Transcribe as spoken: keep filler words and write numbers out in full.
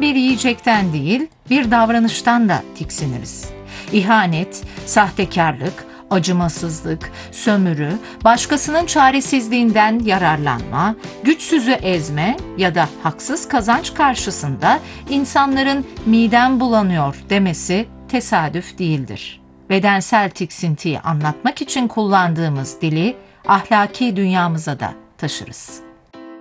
Bazen bir yiyecekten değil, bir davranıştan da tiksiniriz. İhanet, sahtekarlık, acımasızlık, sömürü, başkasının çaresizliğinden yararlanma, güçsüzü ezme ya da haksız kazanç karşısında insanların "midem bulanıyor" demesi tesadüf değildir. Bedensel tiksintiyi anlatmak için kullandığımız dili ahlaki dünyamıza da taşırız.